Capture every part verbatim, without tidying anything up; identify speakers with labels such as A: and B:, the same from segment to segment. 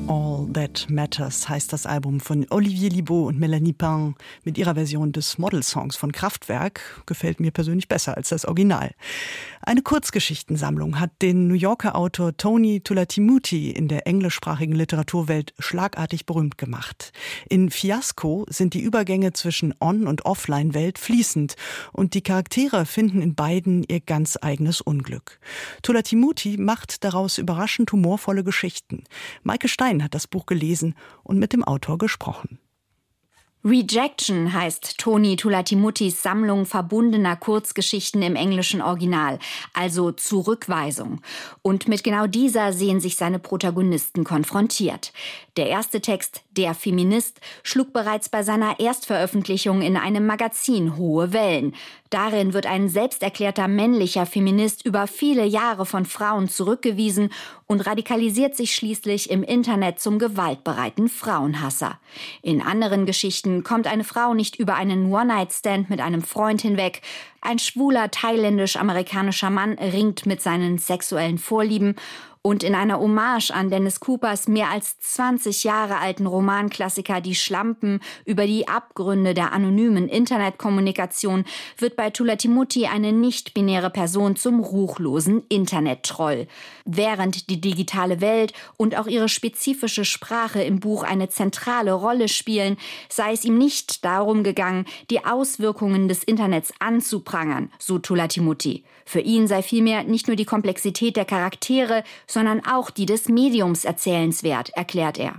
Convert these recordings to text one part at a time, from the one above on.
A: All That Matters heißt das Album von Olivier Libaud und Melanie Pain mit ihrer Version des Model-Songs von Kraftwerk. Gefällt mir persönlich besser als das Original. Eine Kurzgeschichtensammlung hat den New Yorker Autor Tony Tulatimuti in der englischsprachigen Literaturwelt schlagartig berühmt gemacht. In Fiasko sind die Übergänge zwischen On- und Offline-Welt fließend und die Charaktere finden in beiden ihr ganz eigenes Unglück. Tulatimuti macht daraus überraschend humorvolle Geschichten. Maike Stein hat das Buch gelesen und mit dem Autor gesprochen.
B: Rejection heißt Tony Tulatimutis Sammlung verbundener Kurzgeschichten im englischen Original, also Zurückweisung. Und mit genau dieser sehen sich seine Protagonisten konfrontiert. Der erste Text, Der Feminist, schlug bereits bei seiner Erstveröffentlichung in einem Magazin hohe Wellen. Darin wird ein selbsterklärter männlicher Feminist über viele Jahre von Frauen zurückgewiesen und radikalisiert sich schließlich im Internet zum gewaltbereiten Frauenhasser. In anderen Geschichten kommt eine Frau nicht über einen One-Night-Stand mit einem Freund hinweg. Ein schwuler thailändisch-amerikanischer Mann ringt mit seinen sexuellen Vorlieben. Und in einer Hommage an Dennis Coopers mehr als zwanzig Jahre alten Romanklassiker Die Schlampen über die Abgründe der anonymen Internetkommunikation wird bei Tulatimuti eine nicht-binäre Person zum ruchlosen Internet-Troll. Während die digitale Welt und auch ihre spezifische Sprache im Buch eine zentrale Rolle spielen, sei es ihm nicht darum gegangen, die Auswirkungen des Internets anzuprangern, so Tulatimuti. Für ihn sei vielmehr nicht nur die Komplexität der Charaktere, sondern auch die des Mediums erzählenswert, erklärt er.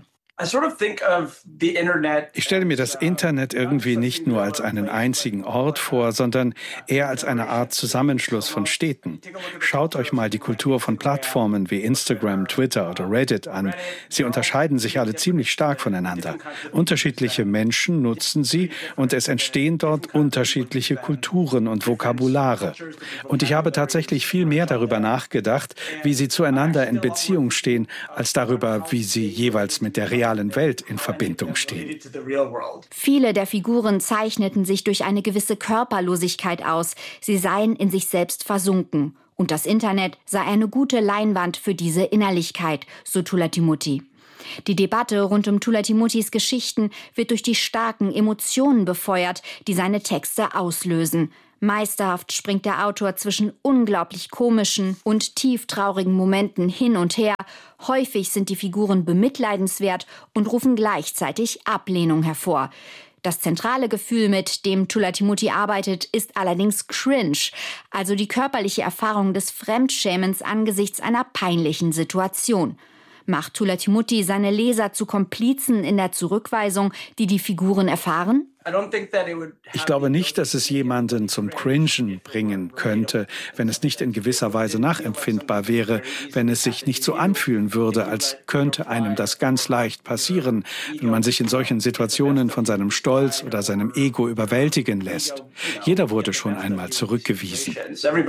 C: Ich stelle mir das Internet irgendwie nicht nur als einen einzigen Ort vor, sondern eher als eine Art Zusammenschluss von Städten. Schaut euch mal die Kultur von Plattformen wie Instagram, Twitter oder Reddit an. Sie unterscheiden sich alle ziemlich stark voneinander. Unterschiedliche Menschen nutzen sie und es entstehen dort unterschiedliche Kulturen und Vokabulare. Und ich habe tatsächlich viel mehr darüber nachgedacht, wie sie zueinander in Beziehung stehen, als darüber, wie sie jeweils mit der realen Welt in Verbindung stehen.
B: Viele der Figuren zeichneten sich durch eine gewisse Körperlosigkeit aus. Sie seien in sich selbst versunken. Und das Internet sei eine gute Leinwand für diese Innerlichkeit, so Tulatimuti. Die Debatte rund um Tulatimutis Geschichten wird durch die starken Emotionen befeuert, die seine Texte auslösen. Meisterhaft springt der Autor zwischen unglaublich komischen und tieftraurigen Momenten hin und her. Häufig sind die Figuren bemitleidenswert und rufen gleichzeitig Ablehnung hervor. Das zentrale Gefühl, mit dem Tulatimuti arbeitet, ist allerdings Cringe, also die körperliche Erfahrung des Fremdschämens angesichts einer peinlichen Situation. Macht Tulatimuti seine Leser zu Komplizen in der Zurückweisung, die die Figuren erfahren?
C: Ich glaube nicht, dass es jemanden zum Cringen bringen könnte, wenn es nicht in gewisser Weise nachempfindbar wäre, wenn es sich nicht so anfühlen würde, als könnte einem das ganz leicht passieren, wenn man sich in solchen Situationen von seinem Stolz oder seinem Ego überwältigen lässt. Jeder wurde schon einmal zurückgewiesen.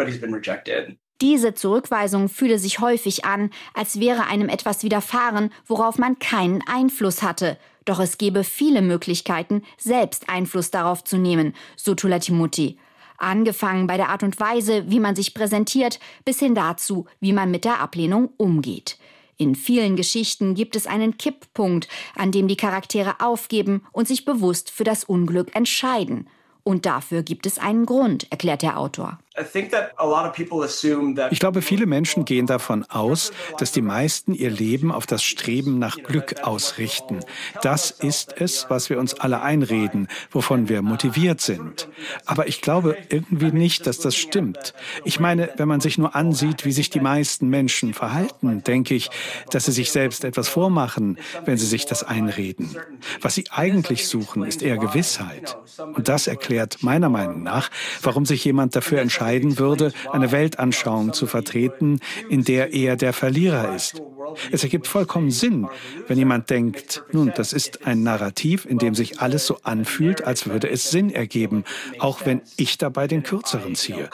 B: Diese Zurückweisung fühle sich häufig an, als wäre einem etwas widerfahren, worauf man keinen Einfluss hatte. Doch es gebe viele Möglichkeiten, selbst Einfluss darauf zu nehmen, so Tulatimuti. Angefangen bei der Art und Weise, wie man sich präsentiert, bis hin dazu, wie man mit der Ablehnung umgeht. In vielen Geschichten gibt es einen Kipppunkt, an dem die Charaktere aufgeben und sich bewusst für das Unglück entscheiden. Und dafür gibt es einen Grund, erklärt der Autor.
C: Ich glaube, viele Menschen gehen davon aus, dass die meisten ihr Leben auf das Streben nach Glück ausrichten. Das ist es, was wir uns alle einreden, wovon wir motiviert sind. Aber ich glaube irgendwie nicht, dass das stimmt. Ich meine, wenn man sich nur ansieht, wie sich die meisten Menschen verhalten, denke ich, dass sie sich selbst etwas vormachen, wenn sie sich das einreden. Was sie eigentlich suchen, ist eher Gewissheit. Und das erklärt meiner Meinung nach, warum sich jemand dafür entscheidet, würde, eine Weltanschauung zu vertreten, in der er der Verlierer ist. Es ergibt vollkommen Sinn, wenn jemand denkt, nun, das ist ein Narrativ, in dem sich alles so anfühlt, als würde es Sinn ergeben, auch wenn ich dabei den Kürzeren ziehe.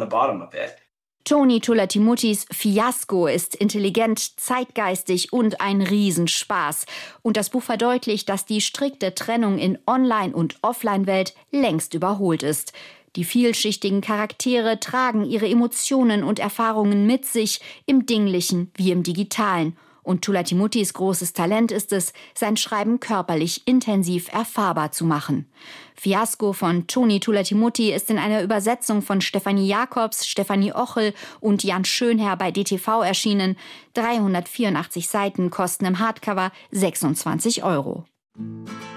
B: Tony Tulatimutis Fiasko ist intelligent, zeitgeistig und ein Riesenspaß. Und das Buch verdeutlicht, dass die strikte Trennung in Online- und Offline-Welt längst überholt ist. Die vielschichtigen Charaktere tragen ihre Emotionen und Erfahrungen mit sich, im Dinglichen wie im Digitalen. Und Tulatimutis großes Talent ist es, sein Schreiben körperlich intensiv erfahrbar zu machen. Fiasko von Toni Tulatimuti ist in einer Übersetzung von Stefanie Jacobs, Stefanie Ochel und Jan Schönherr bei D T V erschienen. dreihundertvierundachtzig Seiten kosten im Hardcover sechsundzwanzig Euro.